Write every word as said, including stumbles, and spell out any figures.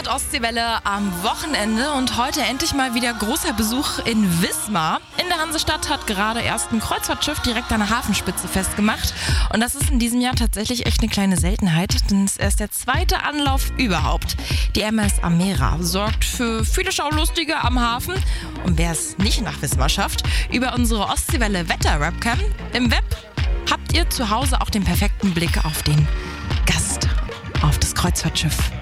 Ostseewelle am Wochenende und heute endlich mal wieder großer Besuch in Wismar. In der Hansestadt hat gerade erst ein Kreuzfahrtschiff direkt an der Hafenspitze festgemacht. Und das ist in diesem Jahr tatsächlich echt eine kleine Seltenheit, denn es ist erst der zweite Anlauf überhaupt. Die M S Amera sorgt für viele Schaulustige am Hafen. Und wer es nicht nach Wismar schafft, über unsere Ostseewelle Wetter-Webcam im Web habt ihr zu Hause auch den perfekten Blick auf den Gast, auf das Kreuzfahrtschiff.